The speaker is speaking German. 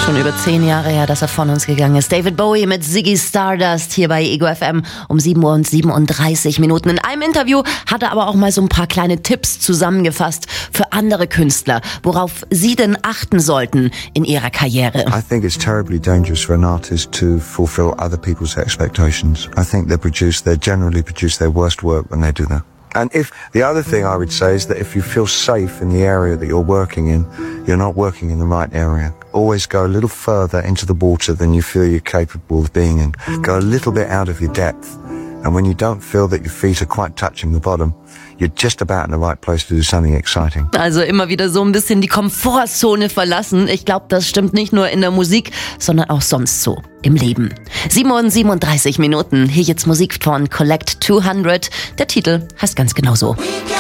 Schon über 10 Jahre her, dass er von uns gegangen ist. David Bowie mit Ziggy Stardust hier bei Ego FM um 7:37 Uhr. In einem Interview hat er aber auch mal so ein paar kleine Tipps zusammengefasst für andere Künstler, worauf sie denn achten sollten in ihrer Karriere. I think it's terribly dangerous for an artist to fulfill other people's expectations. I think they generally produce their worst work when they do that. And the other thing I would say is that if you feel safe in the area that you're working in, you're not working in the right area. Always go a little further into the water than you feel you're capable of being in. Go a little bit out of your depth. And when you don't feel that your feet are quite touching the bottom, you're just about in the right place to do something exciting. Also immer wieder so ein bisschen die Komfortzone verlassen. Ich glaube, das stimmt nicht nur in der Musik, sondern auch sonst so im Leben. 7:37 Uhr. Hier jetzt Musik von Collect 200. Der Titel heißt ganz genau so.